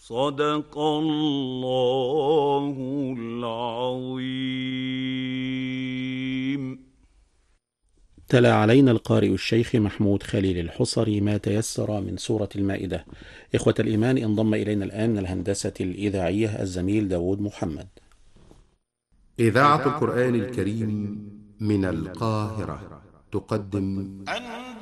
صدق الله العظيم. تلا علينا القارئ الشيخ محمود خليل الحصري ما تيسر من سورة المائدة. إخوة الإيمان، انضم إلينا الآن من الهندسة الإذاعية الزميل داود محمد. إذاعة القرآن الكريم من القاهرة تقدم